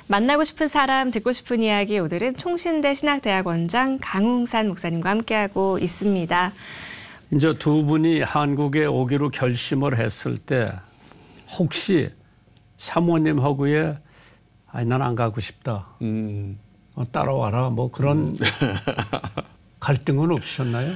만나고 싶은 사람, 듣고 싶은 이야기, 오늘은 총신대 신학대학원장 강웅산 목사님과 함께하고 있습니다. 이제 두 분이 한국에 오기로 결심을 했을 때 혹시 사모님하고의 아니 난 안 가고 싶다. 따라와라. 뭐 그런 갈등은 없으셨나요?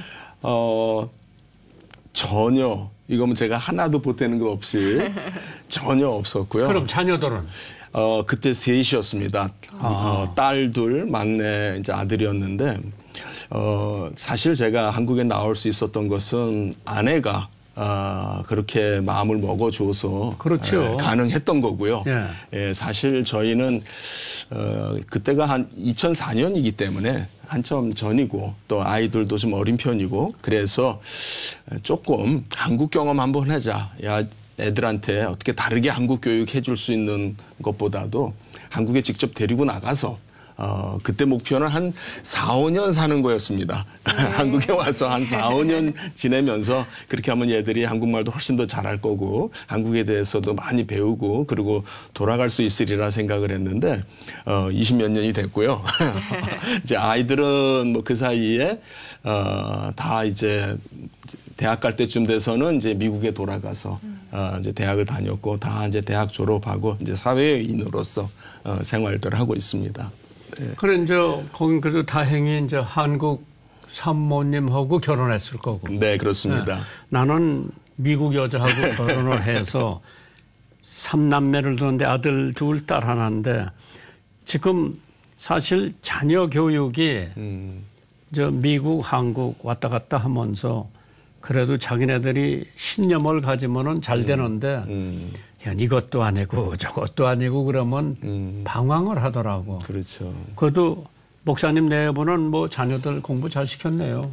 전혀. 이거면 제가 하나도 보태는 거 없이 전혀 없었고요. 그럼 자녀들은? 그때 셋이었습니다. 딸 둘, 막내 이제 아들이었는데, 사실 제가 한국에 나올 수 있었던 것은 아내가 그렇게 마음을 먹어줘서 그렇죠. 가능했던 거고요. 예. 예, 사실 저희는 그때가 한 2004년이기 때문에 한참 전이고 또 아이들도 좀 어린 편이고 그래서 조금 한국 경험 한번 하자. 야, 애들한테 어떻게 다르게 한국 교육 해줄 수 있는 것보다도 한국에 직접 데리고 나가서 그때 목표는 한 4, 5년 사는 거였습니다. 네. 한국에 와서 한 4, 5년 지내면서 그렇게 하면 얘들이 한국말도 훨씬 더 잘할 거고 한국에 대해서도 많이 배우고 그리고 돌아갈 수 있으리라 생각을 했는데 20몇 년이 됐고요. 이제 아이들은 뭐 그 사이에 다 이제 대학 갈 때쯤 돼서는 이제 미국에 돌아가서 이제 대학을 다녔고 다 이제 대학 졸업하고 이제 사회인으로서 생활들을 하고 있습니다. 네. 그래 이제 거긴 그래도 다행히 이제 한국 산모님하고 결혼했을 거고. 네, 그렇습니다. 네. 나는 미국 여자하고 결혼을 해서 3남매를 두는데 아들 둘, 딸 하나인데 지금 사실 자녀 교육이 저 미국, 한국 왔다 갔다 하면서 그래도 자기네들이 신념을 가지면은 잘 되는데 야, 이것도 아니고 저것도 아니고 그러면 방황을 하더라고. 그렇죠. 그래도 목사님 내부는 뭐 자녀들 공부 잘 시켰네요.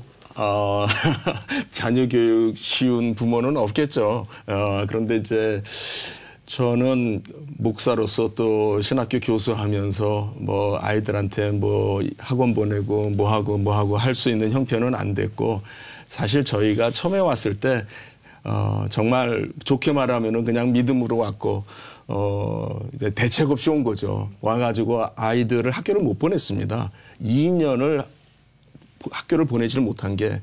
자녀 교육 쉬운 부모는 없겠죠. 그런데 이제 저는 목사로서 또 신학교 교수하면서 뭐 아이들한테 뭐 학원 보내고 뭐 하고 할 수 있는 형편은 안 됐고 사실 저희가 처음에 왔을 때 정말 좋게 말하면은 그냥 믿음으로 왔고, 이제 대책 없이 온 거죠. 와가지고 아이들을 학교를 못 보냈습니다. 2년을 학교를 보내지를 못한 게,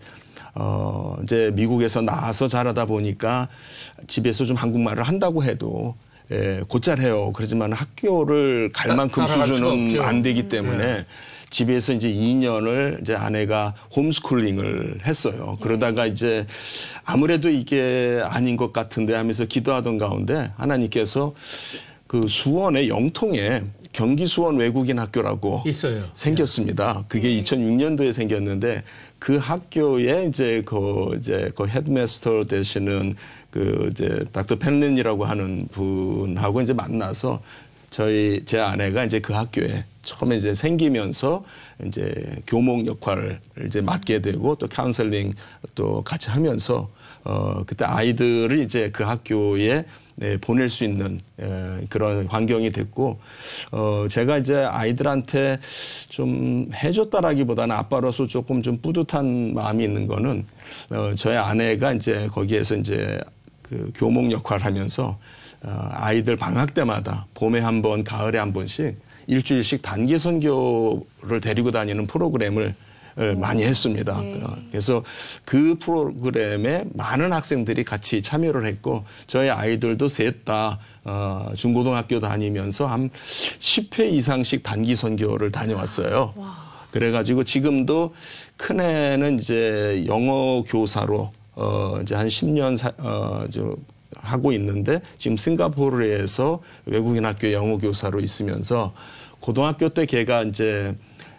이제 미국에서 나와서 자라다 보니까 집에서 좀 한국말을 한다고 해도, 곧잘 해요. 그렇지만 학교를 갈 만큼 수준은 안 되기 때문에, 네. 집에서 이제 2년을 이제 아내가 홈스쿨링을 했어요. 그러다가 이제 아무래도 이게 아닌 것 같은데 하면서 기도하던 가운데 하나님께서 그 수원의 영통에 경기 수원 외국인 학교라고 있어요. 생겼습니다. 그게 2006년도에 생겼는데 그 학교에 이제 그 헤드마스터 되시는 그 이제 닥터 펜린이라고 하는 분하고 이제 만나서 제 아내가 이제 그 학교에 처음에 이제 생기면서 이제 교목 역할을 이제 맡게 되고 또 카운셀링 또 같이 하면서 그때 아이들을 이제 그 학교에 보낼 수 있는 그런 환경이 됐고 제가 이제 아이들한테 좀 해줬다라기보다는 아빠로서 조금 좀 뿌듯한 마음이 있는 거는 저희 아내가 이제 거기에서 이제 그 교목 역할을 하면서 아이들 방학 때마다 봄에 한 번, 가을에 한 번씩 일주일씩 단기 선교를 데리고 다니는 프로그램을 많이 했습니다. 그래서 그 프로그램에 많은 학생들이 같이 참여를 했고 저희 아이들도 셋 다 중고등학교 다니면서 한 10회 이상씩 단기 선교를 다녀왔어요. 와. 그래가지고 지금도 큰애는 이제 영어 교사로 이제 한 10년 하고 있는데 지금 싱가포르에서 외국인 학교 영어 교사로 있으면서 고등학교 때 걔가 이제